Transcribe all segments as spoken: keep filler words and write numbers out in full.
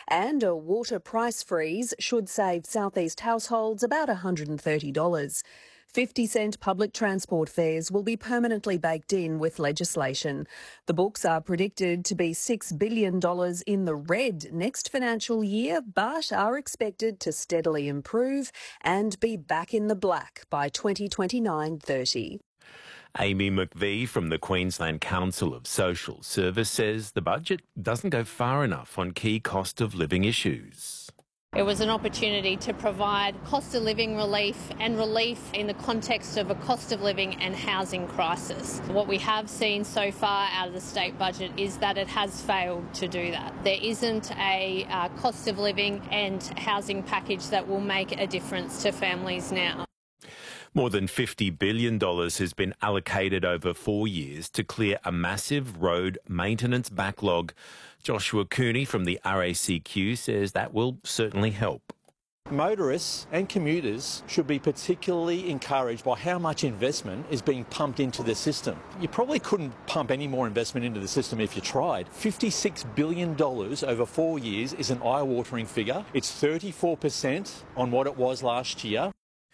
And a water price freeze should save southeast households about one hundred thirty dollars. fifty cent public transport fares will be permanently baked in with legislation. The books are predicted to be six billion dollars in the red next financial year, but are expected to steadily improve and be back in the black by twenty twenty-nine thirty. Amy McVie from the Queensland Council of Social Service says the budget doesn't go far enough on key cost of living issues. It was an opportunity to provide cost of living relief and relief in the context of a cost of living and housing crisis. What we have seen so far out of the state budget is that it has failed to do that. There isn't a uh, cost of living and housing package that will make a difference to families now. More than fifty billion dollars has been allocated over four years to clear a massive road maintenance backlog. Joshua Cooney from the R A C Q says that will certainly help. Motorists and commuters should be particularly encouraged by how much investment is being pumped into the system. You probably couldn't pump any more investment into the system if you tried. fifty-six billion dollars over four years is an eye-watering figure. It's thirty-four percent on what it was last year.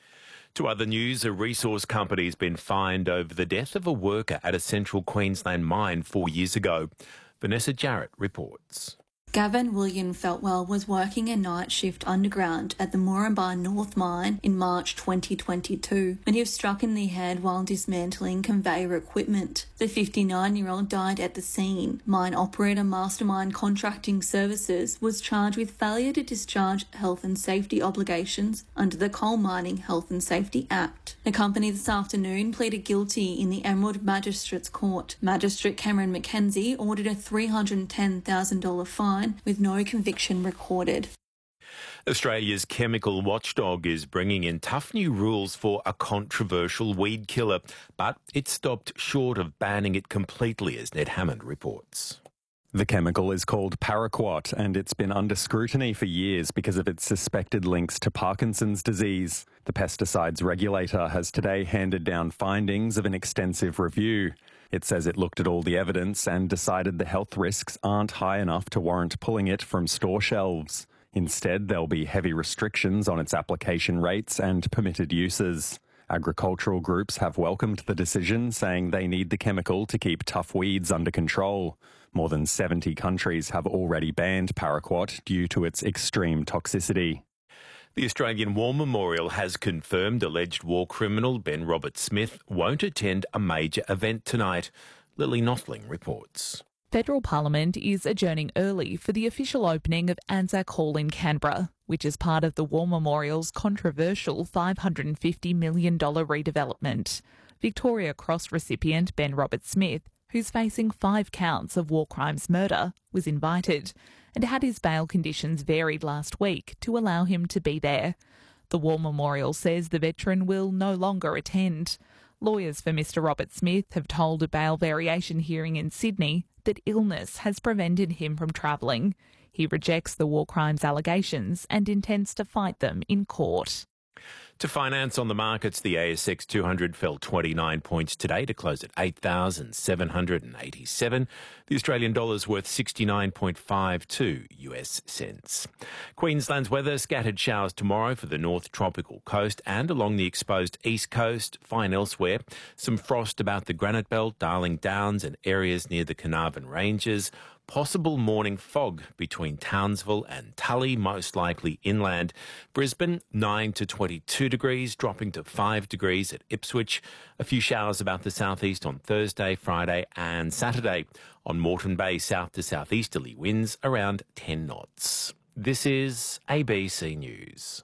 To other news, a resource company has been fined over the death of a worker at a central Queensland mine four years ago. Vanessa Jarrett reports. Gavin William Feltwell was working a night shift underground at the Moranbah North mine in March twenty twenty-two when he was struck in the head while dismantling conveyor equipment. The fifty-nine-year-old died at the scene. Mine operator Mastermind Contracting Services was charged with failure to discharge health and safety obligations under the Coal Mining Health and Safety Act. The company this afternoon pleaded guilty in the Emerald Magistrates Court. Magistrate Cameron McKenzie ordered a three hundred ten thousand dollars fine with no conviction recorded. Australia's chemical watchdog is bringing in tough new rules for a controversial weed killer, but it stopped short of banning it completely, as Ned Hammond reports. The chemical is called Paraquat, and it's been under scrutiny for years because of its suspected links to Parkinson's disease. The pesticides regulator has today handed down findings of an extensive review. It says it looked at all the evidence and decided the health risks aren't high enough to warrant pulling it from store shelves. Instead, there'll be heavy restrictions on its application rates and permitted uses. Agricultural groups have welcomed the decision, saying they need the chemical to keep tough weeds under control. More than seventy countries have already banned Paraquat due to its extreme toxicity. The Australian War Memorial has confirmed alleged war criminal Ben Roberts-Smith won't attend a major event tonight. Lily Nothling reports. Federal Parliament is adjourning early for the official opening of Anzac Hall in Canberra, which is part of the War Memorial's controversial five hundred fifty million dollars redevelopment. Victoria Cross recipient Ben Roberts-Smith, who's facing five counts of war crimes murder, was invited and had his bail conditions varied last week to allow him to be there. The War Memorial says the veteran will no longer attend. Lawyers for Mister Roberts-Smith have told a bail variation hearing in Sydney that illness has prevented him from travelling. He rejects the war crimes allegations and intends to fight them in court. To finance on the markets, the A S X two hundred fell twenty-nine points today to close at eight thousand seven hundred eighty-seven. The Australian dollar's worth sixty-nine point five two U S cents. Queensland's weather, scattered showers tomorrow for the north tropical coast and along the exposed east coast, fine elsewhere. Some frost about the Granite Belt, Darling Downs and areas near the Carnarvon Ranges. Possible morning fog between Townsville and Tully, most likely inland. Brisbane, nine to twenty-two degrees, dropping to five degrees at Ipswich. A few showers about the southeast on Thursday, Friday and Saturday. On Moreton Bay, south to southeasterly winds around ten knots. This is A B C News.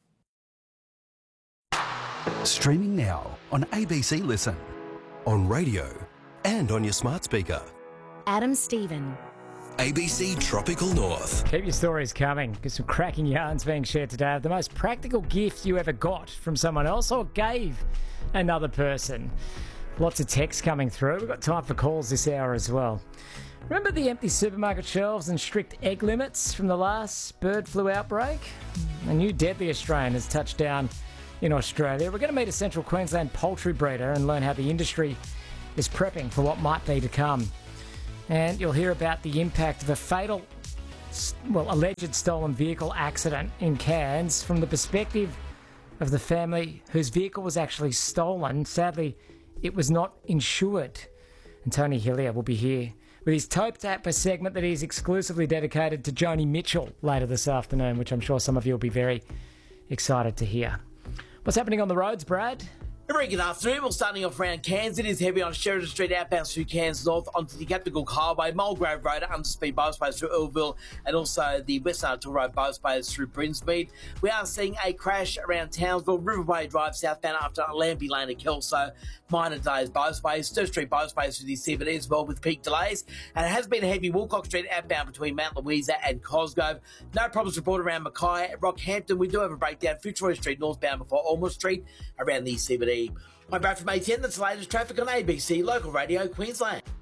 Streaming now on A B C Listen, on radio and on your smart speaker. Adam Stephen. A B C Tropical North. Keep your stories coming, because some cracking yarns being shared today of the most practical gift you ever got from someone else or gave another person. Lots of texts coming through. We've got time for calls this hour as well. Remember the empty supermarket shelves and strict egg limits from the last bird flu outbreak? A new deadly Australian has touched down in Australia. We're going to meet a Central Queensland poultry breeder and learn how the industry is prepping for what might be to come. And you'll hear about the impact of a fatal well, alleged stolen vehicle accident in Cairns from the perspective of the family whose vehicle was actually stolen. Sadly, it was not insured. And Tony Hillier will be here with his Tope Tapper segment that is exclusively dedicated to Joni Mitchell later this afternoon, which I'm sure some of you will be very excited to hear. What's happening on the roads, Brad? A very good afternoon. Well, starting off around Cairns, it is heavy on Sheridan Street outbound through Cairns North onto the Captain Cook Highway, Mulgrave Road, underspeed both ways through Earlville, and also the Western Artillery Road both ways through Brinsmead. We are seeing a crash around Townsville, Riverway Drive southbound after Lambie Lane at Kelso. Minor delays both ways, Sturt Street both ways through the C B D as well with peak delays. And it has been a heavy Woolcock Street outbound between Mount Louisa and Cosgrove. No problems reported around Mackay. At Rockhampton, we do have a breakdown Fitzroy Street northbound before Ormond Street around the C B D. I'm Brad from A ten. That's the latest traffic on A B C Local Radio Queensland.